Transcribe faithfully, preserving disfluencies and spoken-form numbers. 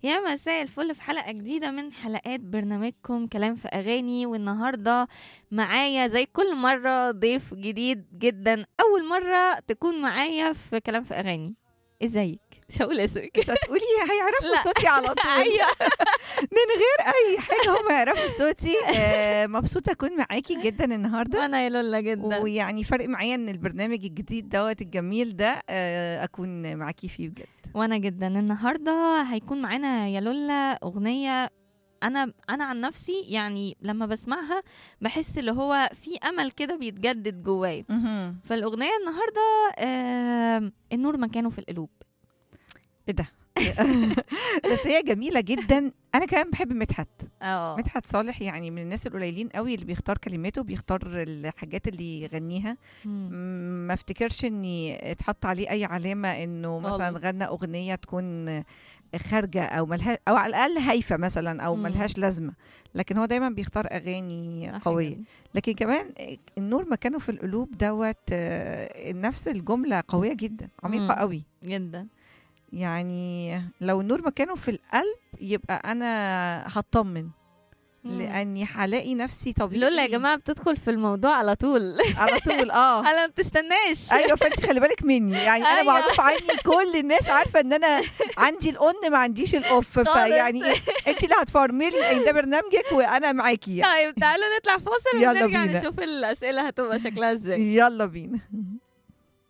يا مساء الفل في حلقة جديدة من حلقات برنامجكم كلام في أغاني. والنهاردة معايا زي كل مرة ضيف جديد جدا، أول مرة تكون معايا في كلام في أغاني. ازيك؟ مش هقول اسمك. مش هتقولي هيعرفوا لا. صوتي على طول. أيوة. من غير اي حاجه هم يعرفوا صوتي. آه، مبسوطه اكون معاكي جدا النهارده، أنا يا لولا جدا. ويعني فرق معايا ان البرنامج الجديد دوت الجميل ده آه، اكون معاكي فيه بجد. وأنا جدا النهاردة هيكون معانا يا لولا أغنية. أنا أنا عن نفسي يعني لما بسمعها بحس اللي هو في أمل كده بيتجدد جواي. مهم. فالأغنية النهاردة آه النور مكانه في القلوب. ايه ده؟ بس هي جميله جدا. انا كمان بحب مدحت اه مدحت صالح، يعني من الناس القليلين قوي اللي بيختار كلماته، بيختار الحاجات اللي يغنيها. مم. م- ما افتكرش اني اتحط عليه اي علامه انه مثلا خالص. غنى اغنيه تكون خارجه او ملها او على الاقل هايفه مثلا او مم. ملهاش لازمه، لكن هو دايما بيختار اغاني صح قويه. جدا. لكن كمان النور مكانه في القلوب دوت، آه، نفس الجمله قويه جدا، عميقه مم. قوي. جدا. يعني لو النور مكانه في القلب يبقى انا هطمن، مم. لاني هلاقي نفسي طبيعي. لولا يا جماعة بتدخل في الموضوع على طول. على طول اه انا ما بتستناش. ايوه، فانت خلي بالك مني، يعني انا أيوة. معروف عني، كل الناس عارفه ان انا عندي الاون ما عنديش الاوف، خالص. فيعني ايه، انت اللي هتفرملي إن ده برنامجك وانا معاكي يعني. طيب تعالوا نطلع فاصل يلا ونرجع بينا. نشوف الأسئلة هتبقى شكلها ازاي. يلا بينا.